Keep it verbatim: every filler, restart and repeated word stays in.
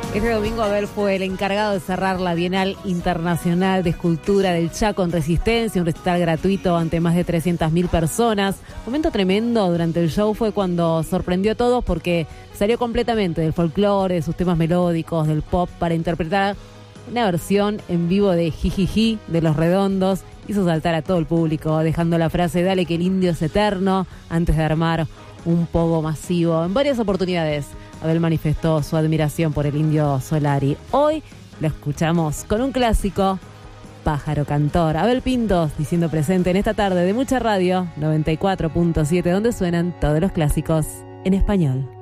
Este domingo Abel fue el encargado de cerrar la Bienal Internacional de Escultura del Chaco en Resistencia, un recital gratuito ante más de trescientas mil personas. Momento tremendo durante el show fue cuando sorprendió a todos porque salió completamente del folclore, de sus temas melódicos, del pop, para interpretar una versión en vivo de Jijiji de Los Redondos. Hizo saltar a todo el público, dejando la frase "Dale que el indio es eterno", antes de armar un pogo masivo. En varias oportunidades Abel manifestó su admiración por el Indio Solari. Hoy lo escuchamos con un clásico, Pájaro Cantor. Abel Pintos diciendo presente en esta tarde de Mucha Radio noventa y cuatro punto siete, donde suenan todos los clásicos en español.